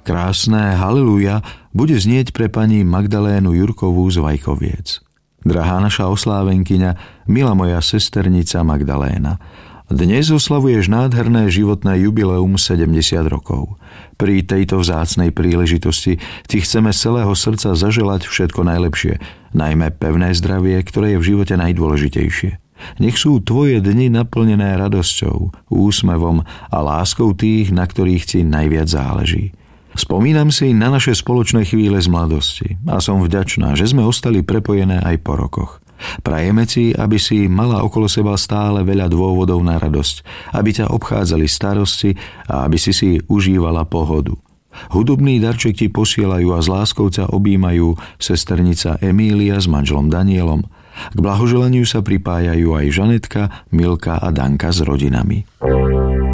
Krásne haleluja bude znieť pre pani Magdalénu Jurkovú z Vajkoviec. Drahá naša oslávenkyňa, milá moja sesternica Magdaléna, dnes oslavuješ nádherné životné jubileum 70 rokov. Pri tejto vzácnej príležitosti ti chceme z celého srdca zaželať všetko najlepšie, najmä pevné zdravie, ktoré je v živote najdôležitejšie. Nech sú tvoje dni naplnené radosťou, úsmevom a láskou tých, na ktorých ti najviac záleží. Spomínam si na naše spoločné chvíle z mladosti a som vďačná, že sme ostali prepojené aj po rokoch. Prajeme ti, aby si mala okolo seba stále veľa dôvodov na radosť, aby ťa obchádzali starosti a aby si užívala pohodu. Hudobný darček ti posielajú a s láskou ťa objímajú sesternica Emília s manželom Danielom. K blahoželaniu sa pripájajú aj Žanetka, Milka a Danka s rodinami.